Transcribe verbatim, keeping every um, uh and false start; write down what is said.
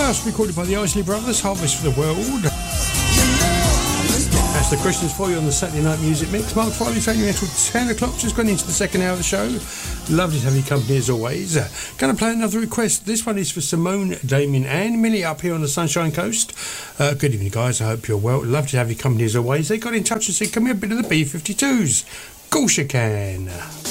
first recorded by the Isley Brothers, Harvest for the World. That's the questions for you on the Saturday Night Music Mix. Mark Farley taking you until ten o'clock, just going into the second hour of the show. Lovely to have your company as always. Uh, going to play another request. This one is for Simone, Damien and Millie up here on the Sunshine Coast. Uh, good evening guys, I hope you're well. Lovely to have your company as always. They got in touch and said, can we have a bit of the B fifty-twos? Of course you can.